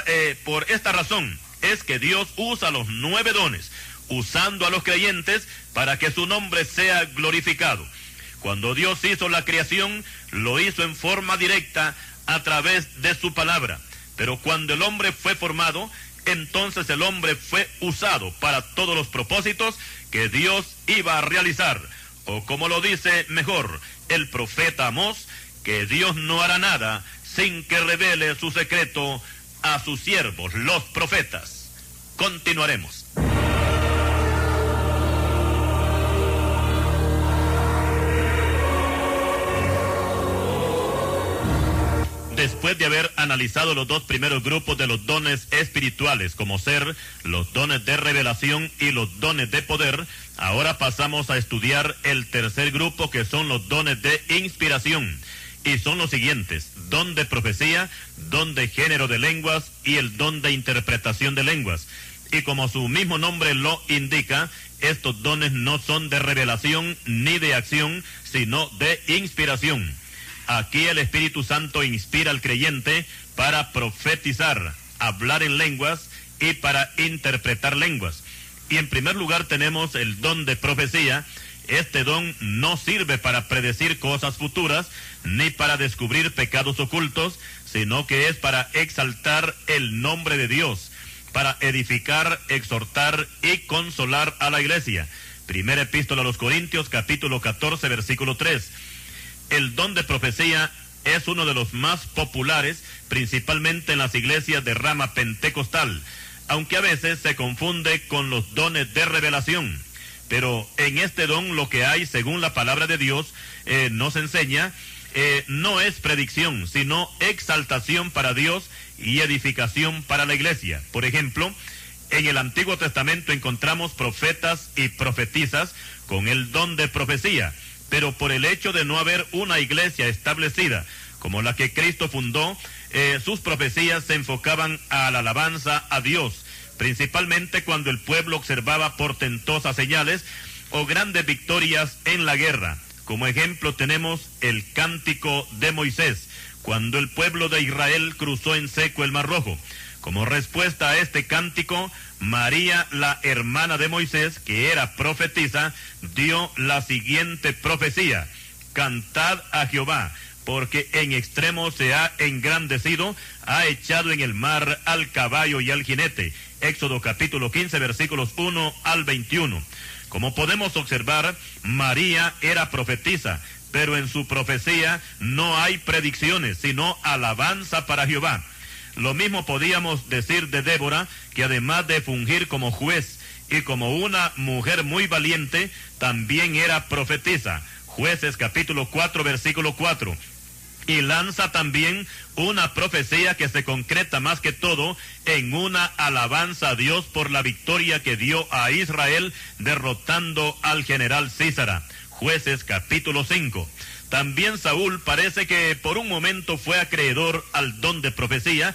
esta razón es que Dios usa los 9 dones, usando a los creyentes para que su nombre sea glorificado. Cuando Dios hizo la creación, lo hizo en forma directa a través de su palabra. Pero cuando el hombre fue formado, entonces el hombre fue usado para todos los propósitos que Dios iba a realizar. O como lo dice mejor el profeta Amós, que Dios no hará nada sin que revele su secreto a sus siervos, los profetas. Continuaremos. Después de haber analizado los dos primeros grupos de los dones espirituales, como ser los dones de revelación y los dones de poder, ahora pasamos a estudiar el tercer grupo, que son los dones de inspiración. Y son los siguientes: don de profecía, don de género de lenguas y el don de interpretación de lenguas. Y como su mismo nombre lo indica, estos dones no son de revelación ni de acción, sino de inspiración. Aquí el Espíritu Santo inspira al creyente para profetizar, hablar en lenguas y para interpretar lenguas. Y en primer lugar tenemos el don de profecía. Este don no sirve para predecir cosas futuras, ni para descubrir pecados ocultos, sino que es para exaltar el nombre de Dios, para edificar, exhortar y consolar a la iglesia. Primera epístola a los Corintios, capítulo 14, versículo 3. El don de profecía es uno de los más populares, principalmente en las iglesias de rama pentecostal, aunque a veces se confunde con los dones de revelación. Pero en este don lo que hay, según la palabra de Dios, nos enseña, no es predicción, sino exaltación para Dios y edificación para la iglesia. Por ejemplo, en el Antiguo Testamento encontramos profetas y profetisas con el don de profecía, pero por el hecho de no haber una iglesia establecida como la que Cristo fundó, sus profecías se enfocaban a la alabanza a Dios, principalmente cuando el pueblo observaba portentosas señales o grandes victorias en la guerra. Como ejemplo tenemos el cántico de Moisés, cuando el pueblo de Israel cruzó en seco el Mar Rojo. Como respuesta a este cántico, María, la hermana de Moisés, que era profetisa, dio la siguiente profecía: cantad a Jehová, porque en extremo se ha engrandecido, ha echado en el mar al caballo y al jinete. Éxodo capítulo 15, versículos 1 al 21. Como podemos observar, María era profetisa, pero en su profecía no hay predicciones, sino alabanza para Jehová. Lo mismo podíamos decir de Débora, que además de fungir como juez y como una mujer muy valiente, también era profetisa. Jueces capítulo 4, versículo 4. Y lanza también una profecía que se concreta más que todo en una alabanza a Dios por la victoria que dio a Israel derrotando al general Císara. Jueces capítulo 5. También Saúl parece que por un momento fue acreedor al don de profecía,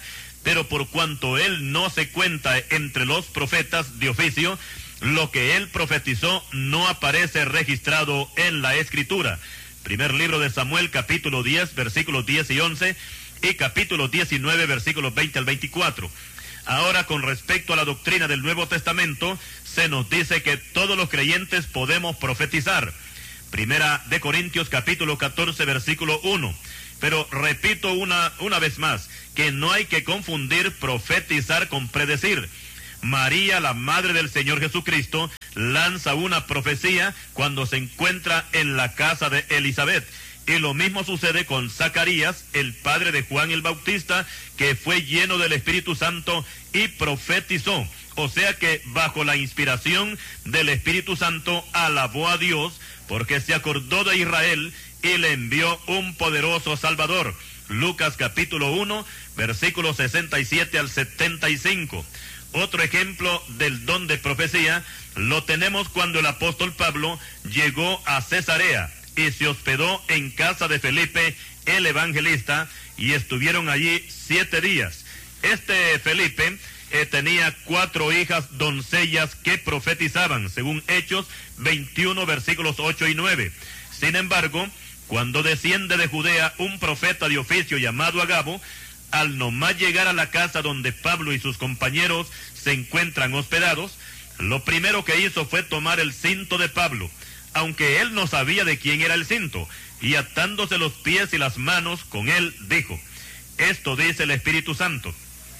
pero por cuanto él no se cuenta entre los profetas de oficio, lo que él profetizó no aparece registrado en la Escritura. Primer libro de Samuel, capítulo 10, versículos 10 y 11, y capítulo 19, versículos 20 al 24. Ahora, con respecto a la doctrina del Nuevo Testamento, se nos dice que todos los creyentes podemos profetizar. Primera de Corintios, capítulo 14, versículo 1. Pero repito una vez más, que no hay que confundir profetizar con predecir. María, la madre del Señor Jesucristo, lanza una profecía cuando se encuentra en la casa de Elizabeth. Y lo mismo sucede con Zacarías, el padre de Juan el Bautista, que fue lleno del Espíritu Santo y profetizó. O sea que bajo la inspiración del Espíritu Santo alabó a Dios, porque se acordó de Israel y le envió un poderoso Salvador. Lucas capítulo 1, versículos 67 al 75. Otro ejemplo del don de profecía lo tenemos cuando el apóstol Pablo llegó a Cesarea y se hospedó en casa de Felipe el evangelista, y estuvieron allí 7 días. Este Felipe tenía 4 hijas doncellas que profetizaban, según Hechos 21, versículos 8 y 9. Sin embargo, cuando desciende de Judea un profeta de oficio llamado Agabo, al nomás llegar a la casa donde Pablo y sus compañeros se encuentran hospedados, lo primero que hizo fue tomar el cinto de Pablo, aunque él no sabía de quién era el cinto, y atándose los pies y las manos con él, dijo: esto dice el Espíritu Santo,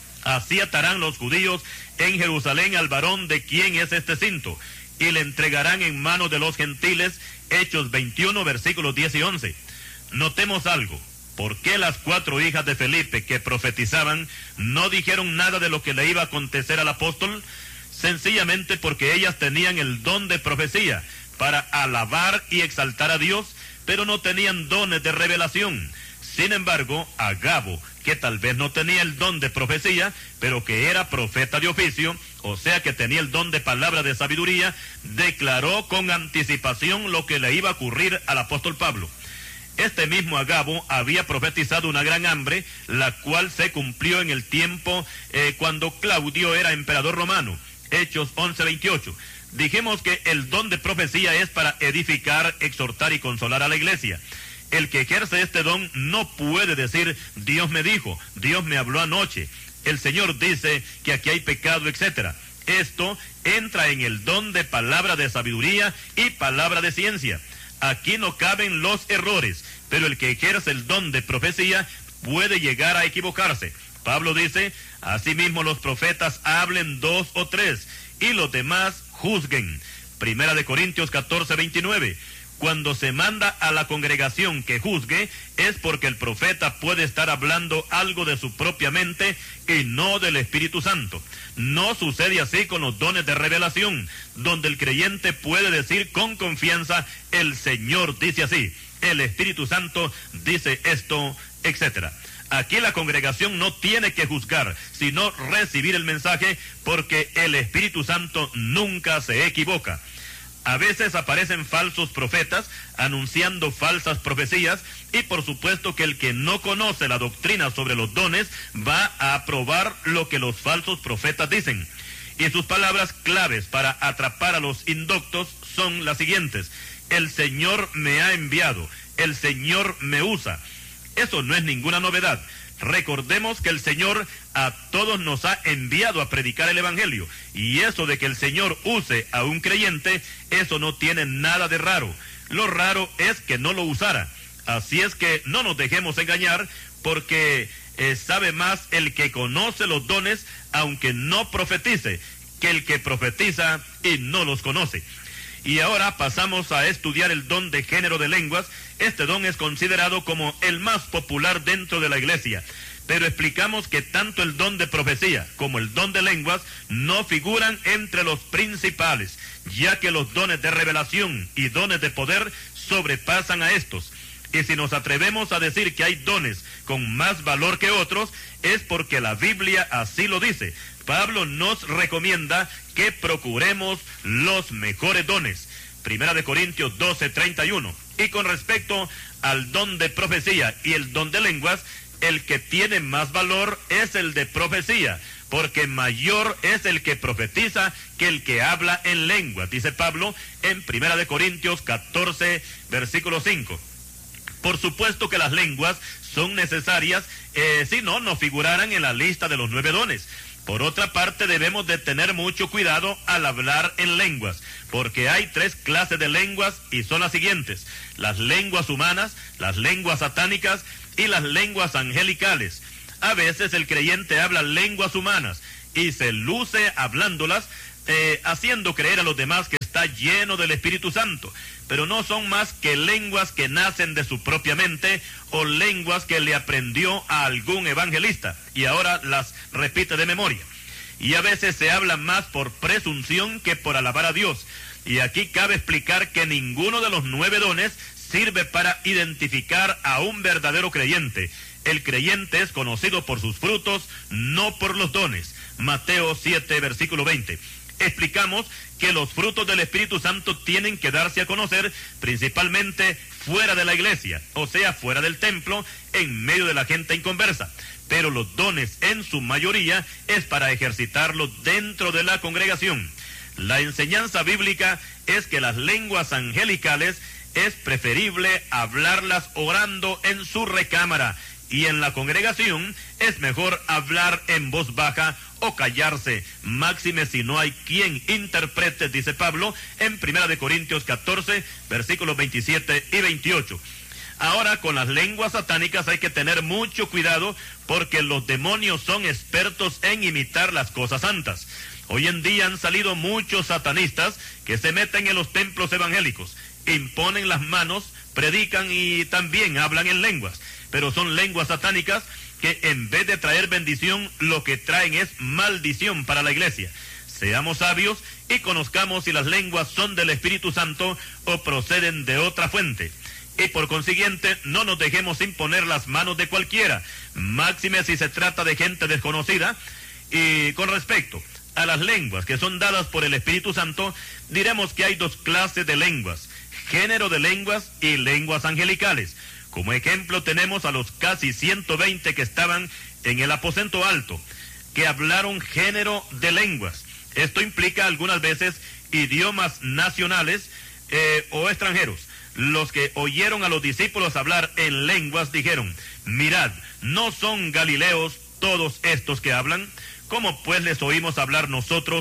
así atarán los judíos en Jerusalén al varón de quien es este cinto, y le entregarán en manos de los gentiles. Hechos 21, versículos 10 y 11. Notemos algo. ¿Por qué las 4 hijas de Felipe que profetizaban no dijeron nada de lo que le iba a acontecer al apóstol? Sencillamente porque ellas tenían el don de profecía para alabar y exaltar a Dios, pero no tenían dones de revelación. Sin embargo, Agabo, que tal vez no tenía el don de profecía, pero que era profeta de oficio, o sea que tenía el don de palabra de sabiduría, declaró con anticipación lo que le iba a ocurrir al apóstol Pablo. Este mismo Agabo había profetizado una gran hambre, la cual se cumplió en el tiempo cuando Claudio era emperador romano. Hechos 11:28. Dijimos que el don de profecía es para edificar, exhortar y consolar a la iglesia. El que ejerce este don no puede decir: Dios me dijo, Dios me habló anoche, el Señor dice que aquí hay pecado, etc. Esto entra en el don de palabra de sabiduría y palabra de ciencia. Aquí no caben los errores, pero el que ejerce el don de profecía puede llegar a equivocarse. Pablo dice: asimismo los profetas hablen 2 o 3, y los demás juzguen. Primera de Corintios 14:29. Cuando se manda a la congregación que juzgue, es porque el profeta puede estar hablando algo de su propia mente y no del Espíritu Santo. No sucede así con los dones de revelación, donde el creyente puede decir con confianza: el Señor dice así, el Espíritu Santo dice esto, etc. Aquí la congregación no tiene que juzgar, sino recibir el mensaje, porque el Espíritu Santo nunca se equivoca. A veces aparecen falsos profetas anunciando falsas profecías, y por supuesto que el que no conoce la doctrina sobre los dones va a aprobar lo que los falsos profetas dicen. Y sus palabras claves para atrapar a los indoctos son las siguientes: el Señor me ha enviado, el Señor me usa. Eso no es ninguna novedad. Recordemos que el Señor a todos nos ha enviado a predicar el Evangelio, y eso de que el Señor use a un creyente, eso no tiene nada de raro. Lo raro es que no lo usara. Así es que no nos dejemos engañar, porque sabe más el que conoce los dones, aunque no profetice, que el que profetiza y no los conoce. Y ahora pasamos a estudiar el don de género de lenguas. Este don es considerado como el más popular dentro de la iglesia, pero explicamos que tanto el don de profecía como el don de lenguas no figuran entre los principales, ya que los dones de revelación y dones de poder sobrepasan a estos. Y si nos atrevemos a decir que hay dones con más valor que otros, es porque la Biblia así lo dice. Pablo nos recomienda que procuremos los mejores dones. Primera de Corintios 12:31. Y con respecto al don de profecía y el don de lenguas, el que tiene más valor es el de profecía, porque mayor es el que profetiza que el que habla en lenguas, dice Pablo en 1 Corintios 14, versículo 5. Por supuesto que las lenguas son necesarias, si no, no figuraran en la lista de los 9 dones. Por otra parte, debemos de tener mucho cuidado al hablar en lenguas, porque hay 3 clases de lenguas y son las siguientes: las lenguas humanas, las lenguas satánicas y las lenguas angelicales. A veces el creyente habla lenguas humanas y se luce hablándolas, haciendo creer a los demás que está lleno del Espíritu Santo, pero no son más que lenguas que nacen de su propia mente o lenguas que le aprendió a algún evangelista y ahora las repite de memoria. Y a veces se habla más por presunción que por alabar a Dios. Y aquí cabe explicar que ninguno de los 9 dones sirve para identificar a un verdadero creyente. El creyente es conocido por sus frutos, no por los dones. Mateo 7, versículo 20. Explicamos que los frutos del Espíritu Santo tienen que darse a conocer principalmente fuera de la iglesia, o sea, fuera del templo, en medio de la gente inconversa. Pero los dones, en su mayoría, es para ejercitarlos dentro de la congregación. La enseñanza bíblica es que las lenguas angelicales es preferible hablarlas orando en su recámara, y en la congregación es mejor hablar en voz baja o callarse, máxime si no hay quien interprete, dice Pablo en 1 Corintios 14, versículos 27 y 28. Ahora, con las lenguas satánicas hay que tener mucho cuidado, porque los demonios son expertos en imitar las cosas santas. Hoy en día han salido muchos satanistas que se meten en los templos evangélicos, imponen las manos, predican y también hablan en lenguas, pero son lenguas satánicas que en vez de traer bendición, lo que traen es maldición para la iglesia. Seamos sabios y conozcamos si las lenguas son del Espíritu Santo o proceden de otra fuente. Y por consiguiente, no nos dejemos imponer las manos de cualquiera, máxime si se trata de gente desconocida. Y con respecto a las lenguas que son dadas por el Espíritu Santo, diremos que hay 2 clases de lenguas: género de lenguas y lenguas angelicales. Como ejemplo tenemos a los casi 120 que estaban en el aposento alto, que hablaron género de lenguas. Esto implica algunas veces idiomas nacionales o extranjeros. Los que oyeron a los discípulos hablar en lenguas dijeron: mirad, ¿no son galileos todos estos que hablan? ¿Cómo pues les oímos hablar nosotros,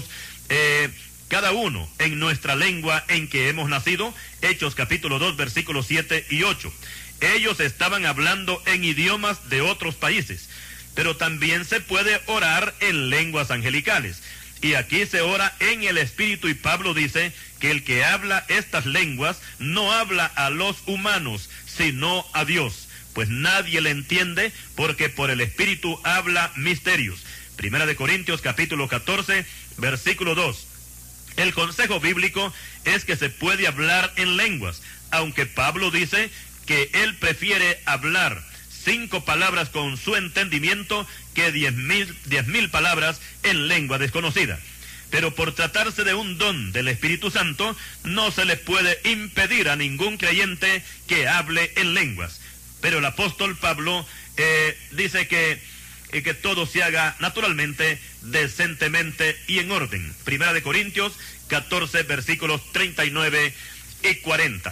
cada uno en nuestra lengua en que hemos nacido? Hechos capítulo 2, versículos 7 y 8. Ellos estaban hablando en idiomas de otros países, pero también se puede orar en lenguas angelicales. Y aquí se ora en el Espíritu, y Pablo dice que el que habla estas lenguas no habla a los humanos, sino a Dios, pues nadie le entiende, porque por el Espíritu habla misterios. 1 Corintios capítulo 14, versículo 2. El consejo bíblico es que se puede hablar en lenguas, aunque Pablo dice que él prefiere hablar 5 palabras con su entendimiento que 10,000 palabras en lengua desconocida. Pero por tratarse de un don del Espíritu Santo, no se le puede impedir a ningún creyente que hable en lenguas. Pero el apóstol Pablo dice que todo se haga naturalmente, decentemente y en orden. 1 Corintios 14, versículos 39 y 40.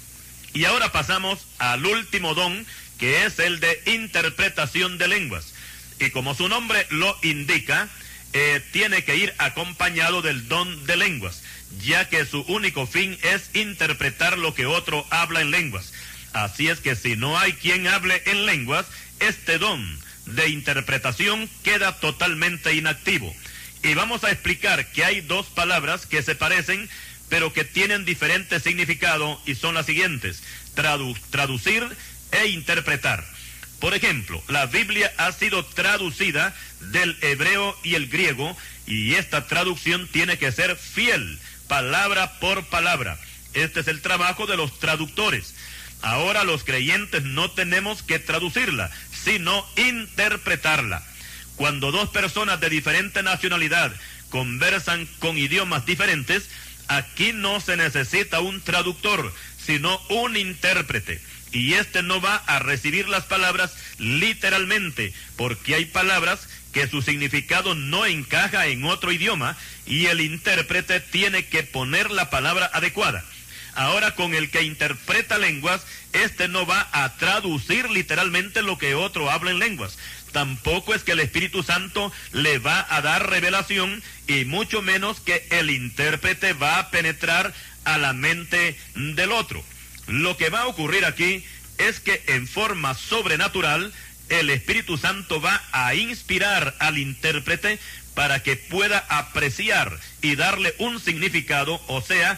Y ahora pasamos al último don, que es el de interpretación de lenguas. Y como su nombre lo indica, tiene que ir acompañado del don de lenguas, ya que su único fin es interpretar lo que otro habla en lenguas. Así es que si no hay quien hable en lenguas, este don de interpretación queda totalmente inactivo. Y vamos a explicar que hay 2 palabras que se parecen, pero que tienen diferente significado, y son las siguientes: traducir e interpretar. Por ejemplo, la Biblia ha sido traducida del hebreo y el griego, y esta traducción tiene que ser fiel, palabra por palabra. Este es el trabajo de los traductores. Ahora los creyentes no tenemos que traducirla, sino interpretarla. Cuando 2 personas de diferente nacionalidad conversan con idiomas diferentes, aquí no se necesita un traductor, sino un intérprete. y este no va a recibir las palabras literalmente, porque hay palabras que su significado no encaja en otro idioma y el intérprete tiene que poner la palabra adecuada. Ahora, con el que interpreta lenguas, este no va a traducir literalmente lo que otro habla en lenguas. Tampoco es que el Espíritu Santo le va a dar revelación, y mucho menos que el intérprete va a penetrar a la mente del otro. Lo que va a ocurrir aquí es que en forma sobrenatural el Espíritu Santo va a inspirar al intérprete para que pueda apreciar y darle un significado, o sea,